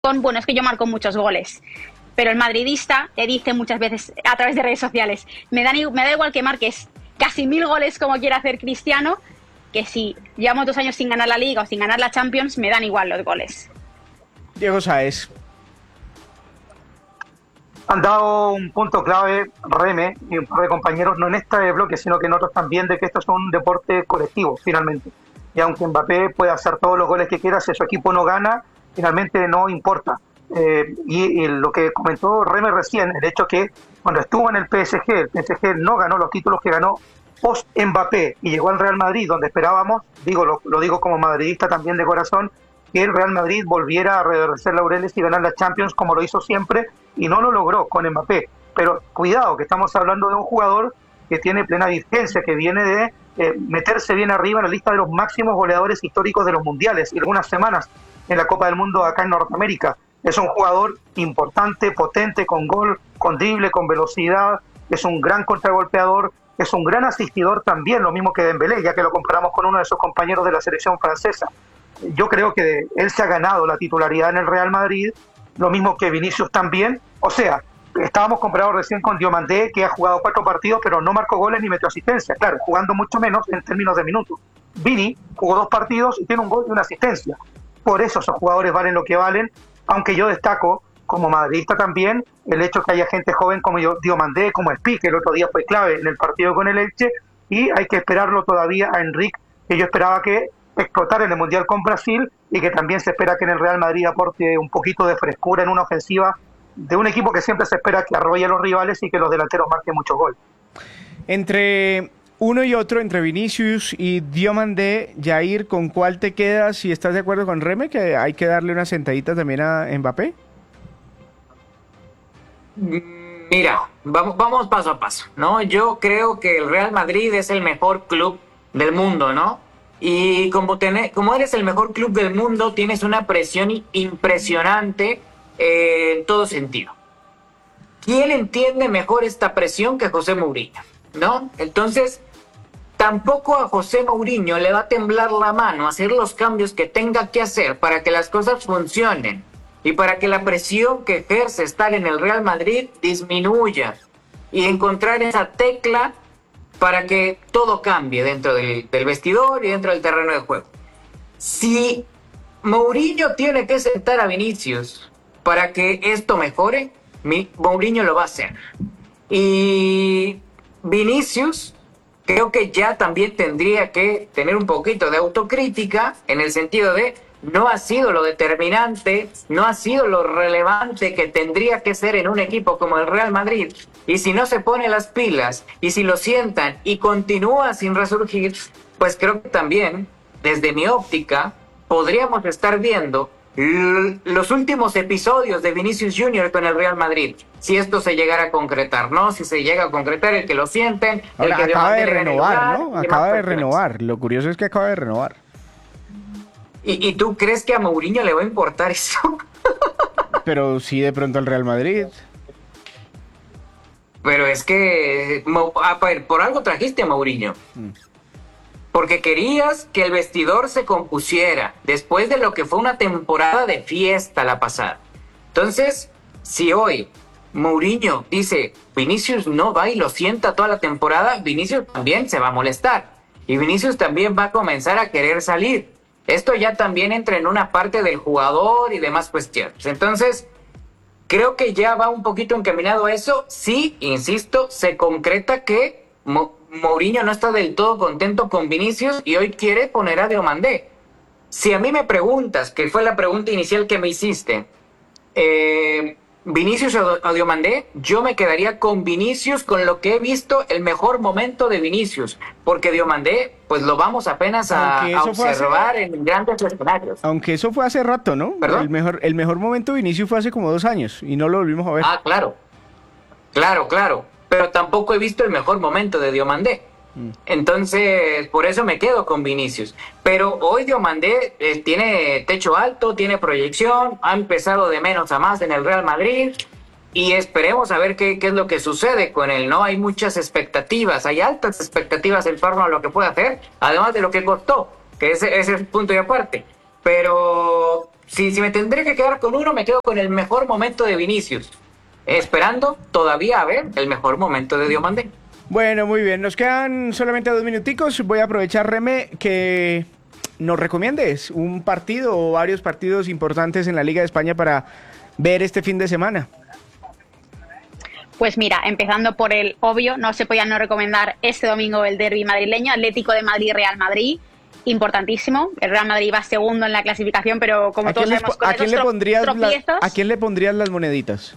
bueno, es que yo marco muchos goles. Pero el madridista te dice muchas veces a través de redes sociales, me da igual que marques casi 1000 goles como quiera hacer Cristiano, que si llevamos 2 años sin ganar la Liga o sin ganar la Champions, me dan igual los goles. Diego Sáez. Han dado un punto clave, Reme y un par de compañeros, no en este bloque, sino que en otros también, de que esto es un deporte colectivo, finalmente. Y aunque Mbappé pueda hacer todos los goles que quiera, si su equipo no gana, finalmente no importa. Y lo que comentó Reme recién, el hecho que cuando estuvo en el PSG no ganó los títulos que ganó post Mbappé y llegó al Real Madrid, donde esperábamos, lo digo como madridista también de corazón, que el Real Madrid volviera a reverdecer laureles y ganar la Champions como lo hizo siempre, y no lo logró con Mbappé. Pero cuidado, que estamos hablando de un jugador que tiene plena vigencia, que viene de meterse bien arriba en la lista de los máximos goleadores históricos de los mundiales y algunas semanas en la Copa del Mundo acá en Norteamérica. Es un jugador importante, potente, con gol, con drible, con velocidad, es un gran contragolpeador, es un gran asistidor también, lo mismo que Dembélé, ya que lo comparamos con uno de sus compañeros de la selección francesa. Yo creo que él se ha ganado la titularidad en el Real Madrid, lo mismo que Vinicius también. O sea, estábamos comparados recién con Diomandé, que ha jugado 4 partidos, pero no marcó goles ni metió asistencia. Claro, jugando mucho menos en términos de minutos. Vini jugó 2 partidos y tiene un gol y una asistencia. Por eso esos jugadores valen lo que valen, aunque yo destaco, como madridista también, el hecho que haya gente joven como Diomandé, como Spi, que el otro día fue clave en el partido con el Elche, y hay que esperarlo todavía a Enrique, que yo esperaba que explotar en el Mundial con Brasil, y que también se espera que en el Real Madrid aporte un poquito de frescura en una ofensiva de un equipo que siempre se espera que arrolle a los rivales y que los delanteros marquen muchos goles. Entre uno y otro, entre Vinicius y Diomandé, Jair, ¿con cuál te quedas? Si estás de acuerdo con Reme, que hay que darle una sentadita también a Mbappé. Mira, vamos paso a paso, ¿no? Yo creo que el Real Madrid es el mejor club del mundo, ¿no? Y como eres el mejor club del mundo, tienes una presión impresionante en todo sentido. ¿Quién entiende mejor esta presión que José Mourinho? ¿No? Entonces, tampoco a José Mourinho le va a temblar la mano hacer los cambios que tenga que hacer para que las cosas funcionen y para que la presión que ejerce estar en el Real Madrid disminuya y encontrar esa tecla para que todo cambie dentro del vestidor y dentro del terreno de juego. Si Mourinho tiene que sentar a Vinicius para que esto mejore, Mourinho lo va a hacer. Y Vinicius creo que ya también tendría que tener un poquito de autocrítica en el sentido de no ha sido lo determinante, no ha sido lo relevante que tendría que ser en un equipo como el Real Madrid. Y si no se pone las pilas, y si lo sientan y continúa sin resurgir, pues creo que también, desde mi óptica, podríamos estar viendo los últimos episodios de Vinicius Junior con el Real Madrid, si esto se llegara a concretar, ¿no? Si se llega a concretar, el que lo sienten, ahora, el que acaba de renovar, lugar, ¿no? Acaba de renovar. Lo curioso es que acaba de renovar. ¿Y tú crees que a Mourinho le va a importar eso? Pero sí, de pronto al Real Madrid. Pero es que por algo trajiste a Mourinho. Porque querías que el vestidor se compusiera después de lo que fue una temporada de fiesta la pasada. Entonces, si hoy Mourinho dice Vinicius no va y lo sienta toda la temporada, Vinicius también se va a molestar. Y Vinicius también va a comenzar a querer salir. Esto ya también entra en una parte del jugador y demás cuestiones. Entonces, creo que ya va un poquito encaminado a eso. Sí, insisto, se concreta que Mourinho no está del todo contento con Vinicius y hoy quiere poner a Diomandé. Si a mí me preguntas, que fue la pregunta inicial que me hiciste, Vinicius o Diomandé, yo me quedaría con Vinicius, con lo que he visto el mejor momento de Vinicius, porque Diomandé pues lo vamos apenas a observar en grandes escenarios. Aunque eso fue hace rato, ¿no? ¿Perdón? El mejor momento de Vinicius fue hace como 2 años y no lo volvimos a ver. Ah, claro, pero tampoco he visto el mejor momento de Diomandé. Entonces, por eso me quedo con Vinicius. Pero hoy Diomandé tiene techo alto, tiene proyección, ha empezado de menos a más en el Real Madrid y esperemos a ver qué es lo que sucede con él, ¿no? Hay muchas expectativas, hay altas expectativas en torno a lo que puede hacer, además de lo que costó, que ese es el punto y aparte. Pero Si me tendré que quedar con uno, me quedo con el mejor momento de Vinicius, esperando todavía a ver el mejor momento de Diomandé. Bueno, muy bien. Nos quedan solamente 2 minuticos. Voy a aprovechar, Reme, que nos recomiendes un partido o varios partidos importantes en la Liga de España para ver este fin de semana. Pues mira, empezando por el obvio, no se podía no recomendar este domingo el derbi madrileño, Atlético de Madrid-Real Madrid, importantísimo. El Real Madrid va segundo en la clasificación, pero como todos sabemos, con esos tropiezos... ¿A quién le pondrías las moneditas?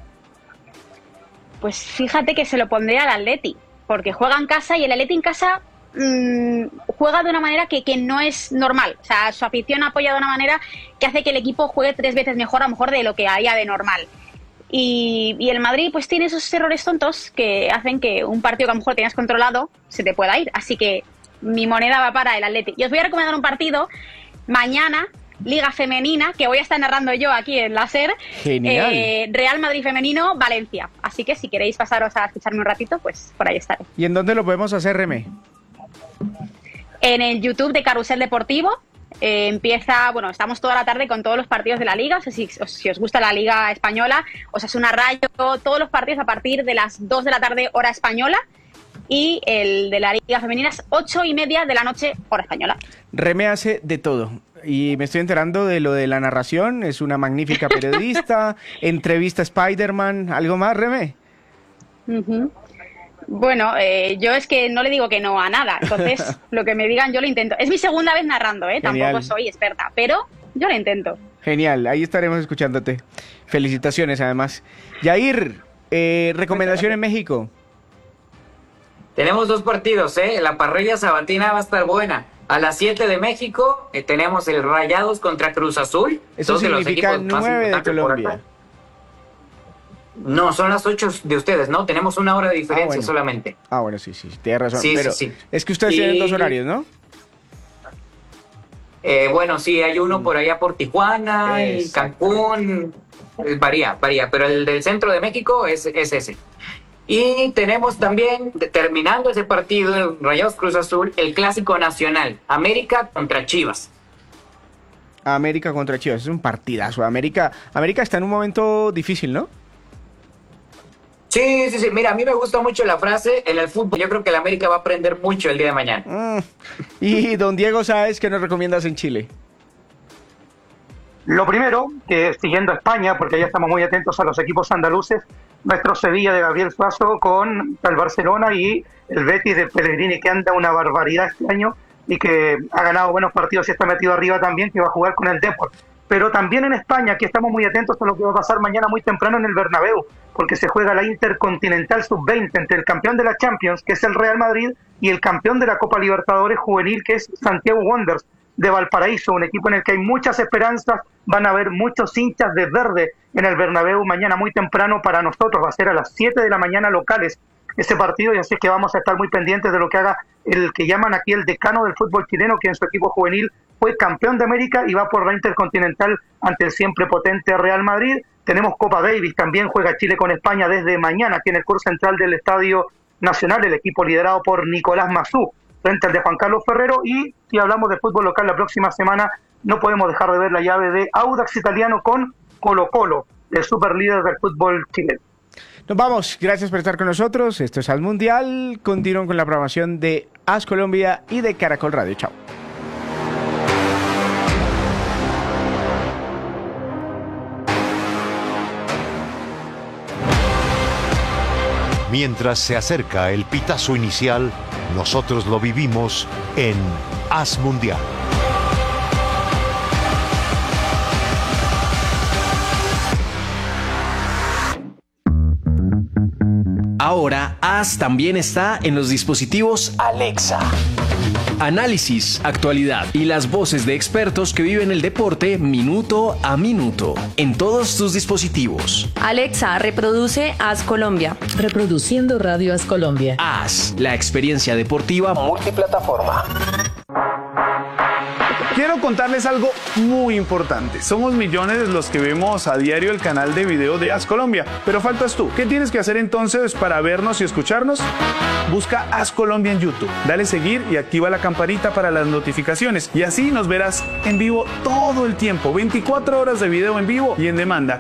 Pues fíjate que se lo pondré al Atleti, porque juega en casa y el Atleti en casa juega de una manera que no es normal. O sea, su afición apoya de una manera que hace que el equipo juegue 3 veces mejor, a lo mejor, de lo que haría de normal. Y el Madrid pues tiene esos errores tontos que hacen que un partido que a lo mejor tenías controlado se te pueda ir. Así que mi moneda va para el Atleti. Y os voy a recomendar un partido mañana, Liga Femenina, que voy a estar narrando yo aquí en la SER. Genial. Real Madrid Femenino, Valencia. Así que si queréis pasaros a escucharme un ratito, pues por ahí estaré. ¿Y en dónde lo podemos hacer, Reme? En el YouTube de Carrusel Deportivo. Estamos toda la tarde con todos los partidos de la Liga. O sea, si os gusta la Liga Española, Osasuna Rayo, todos los partidos a partir de las 2 de la tarde, hora española. Y el de la Liga Femenina es 8:30 de la noche, hora española. Reme hace de todo. Y me estoy enterando de lo de la narración. Es una magnífica periodista. Entrevista a Spider-Man. ¿Algo más, Reme? Uh-huh. Bueno, yo es que no le digo que no a nada. Entonces, lo que me digan yo lo intento. Es mi segunda vez narrando, tampoco soy experta, pero yo lo intento. Genial, ahí estaremos escuchándote. Felicitaciones, además. Yair, recomendación en México. Tenemos 2 partidos, La parrilla sabatina va a estar buena. A las 7 de México tenemos el Rayados contra Cruz Azul. Eso significa 9 de Colombia. No, son las 8 de ustedes, ¿no? Tenemos 1 hora de diferencia solamente. Bueno, sí, tienes razón. Sí, pero sí. Es que ustedes tienen 2 horarios, ¿no? Bueno, sí, hay uno por allá por Tijuana, y Cancún, varía, pero el del centro de México es ese. Y tenemos también, terminando ese partido, el Rayados Cruz Azul, el Clásico Nacional, América contra Chivas. América contra Chivas, es un partidazo. América está en un momento difícil, ¿no? Sí. Mira, a mí me gusta mucho la frase, en el fútbol yo creo que el América va a aprender mucho el día de mañana. Y don Diego, ¿sabes qué nos recomiendas en Chile? Lo primero, que siguiendo a España, porque ya estamos muy atentos a los equipos andaluces, nuestro Sevilla de Gabriel Suazo con el Barcelona y el Betis de Pellegrini, que anda una barbaridad este año y que ha ganado buenos partidos y está metido arriba también, que va a jugar con el Depor. Pero también en España, que estamos muy atentos a lo que va a pasar mañana muy temprano en el Bernabéu, porque se juega la Intercontinental Sub-20 entre el campeón de la Champions, que es el Real Madrid, y el campeón de la Copa Libertadores Juvenil, que es Santiago Wanderers de Valparaíso, un equipo en el que hay muchas esperanzas. Van a haber muchos hinchas de verde en el Bernabéu mañana muy temprano. Para nosotros va a ser a las 7 de la mañana locales ese partido, y así es que vamos a estar muy pendientes de lo que haga el que llaman aquí el decano del fútbol chileno, que en su equipo juvenil fue campeón de América y va por la Intercontinental ante el siempre potente Real Madrid. Tenemos Copa Davis, también juega Chile con España desde mañana aquí en el curso central del Estadio Nacional, el equipo liderado por Nicolás Mazú frente al de Juan Carlos Ferrero. Y si hablamos de fútbol local, la próxima semana no podemos dejar de ver la llave de Audax Italiano con Colo-Colo, el superlíder del fútbol chileno. Nos vamos, gracias por estar con nosotros. Esto es As Mundial. Continúen con la programación de As Colombia y de Caracol Radio. Chao. Mientras se acerca el pitazo inicial, nosotros lo vivimos en As Mundial. Ahora, As también está en los dispositivos Alexa. Análisis, actualidad y las voces de expertos que viven el deporte minuto a minuto en todos tus dispositivos. Alexa, reproduce As Colombia. Reproduciendo Radio As Colombia. As, la experiencia deportiva multiplataforma. Quiero contarles algo muy importante. Somos millones los que vemos a diario el canal de video de As Colombia, pero faltas tú. ¿Qué tienes que hacer entonces para vernos y escucharnos? busca Haz Colombia en YouTube. Dale seguir y activa la campanita para las notificaciones. Y así nos verás en vivo todo el tiempo, 24 horas de video en vivo y en demanda.